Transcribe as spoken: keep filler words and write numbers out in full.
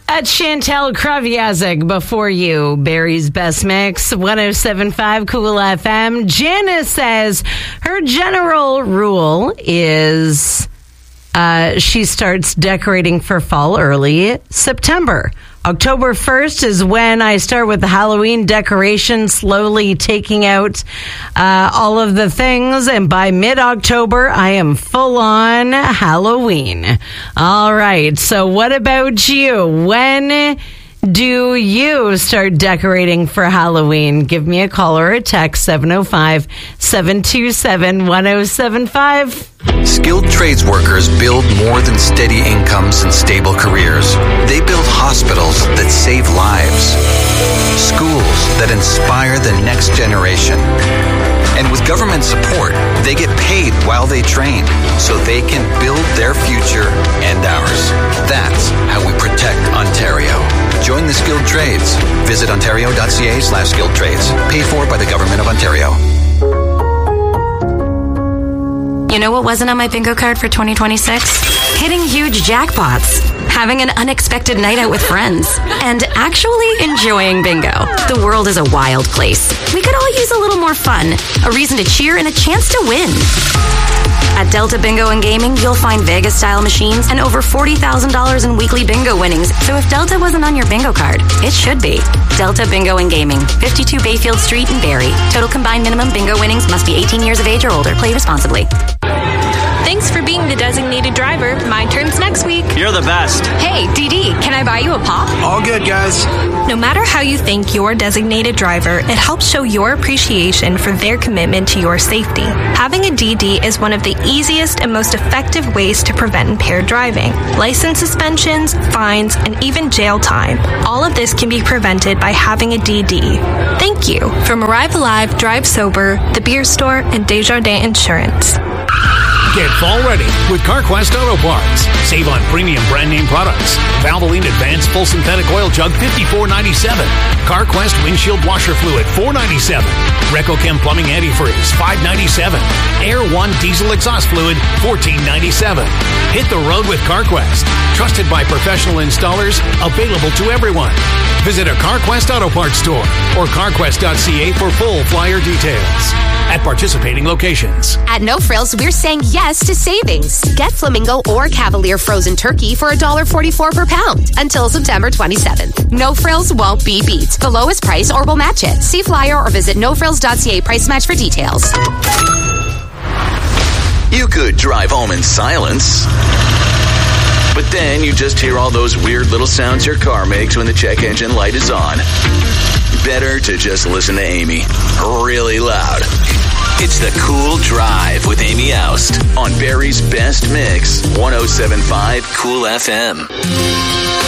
At Chantal Kraviazik before you, Barry's Best Mix, one oh seven point five Cool F M. Janice says her general rule is uh, she starts decorating for fall early September. October first is when I start with the Halloween decoration, slowly taking out uh, all of the things. And by mid-October, I am full on Halloween. All right. So what about you? When do you start decorating for Halloween? Give me a call or a text, seven oh five, seven two seven, one oh seven five. Skilled trades workers build more than steady incomes and stable careers. They build hospitals that save lives, schools that inspire the next generation. And with government support, they get paid while they train so they can build their future and ours. That's how we protect Ontario. Join the skilled trades. Visit ontario.ca slash skilled trades. Paid for by the Government of Ontario. You know what wasn't on my bingo card for twenty twenty-six? Hitting huge jackpots, having an unexpected night out with friends, and actually enjoying bingo. The world is a wild place. We could all use a little more fun, a reason to cheer, and a chance to win. At Delta Bingo and Gaming, you'll find Vegas-style machines and over forty thousand dollars in weekly bingo winnings. So if Delta wasn't on your bingo card, it should be. Delta Bingo and Gaming, fifty-two Bayfield Street in Barrie. Total combined minimum bingo winnings must be eighteen years of age or older. Play responsibly. Thanks for being the designated driver. My turn's next week. You're the best. Hey, D D, can I buy you a pop? All good, guys. No matter how you thank your designated driver, it helps show your appreciation for their commitment to your safety. Having a D D is one of the easiest and most effective ways to prevent impaired driving. License suspensions, fines, and even jail time. All of this can be prevented by having a D D. Thank you. From Arrive Alive, Drive Sober, The Beer Store, and Desjardins Insurance. Get fall ready with CarQuest Auto Parts. Save on premium brand name products. Valvoline Advanced Full Synthetic Oil Jug fifty-four ninety-seven. CarQuest Windshield Washer Fluid four ninety-seven. RecoChem Plumbing Antifreeze five ninety-seven. Air One Diesel Exhaust Fluid fourteen ninety-seven. Hit the road with CarQuest. Trusted by professional installers, available to everyone. Visit a CarQuest Auto Parts store or carquest dot c a for full flyer details. At participating locations. At No Frills, we're saying yes to savings. Get Flamingo or Cavalier frozen turkey for one dollar forty-four per pound until September twenty-seventh. No Frills won't be beat. The lowest price or we'll match it. See flyer or visit no frills dot c a price match for details. You could drive home in silence, but then you just hear all those weird little sounds your car makes when the check engine light is on. Better to just listen to Amy really loud. It's The Cool Drive with Amy Oust on Barry's Best Mix, one oh seven point five Cool F M.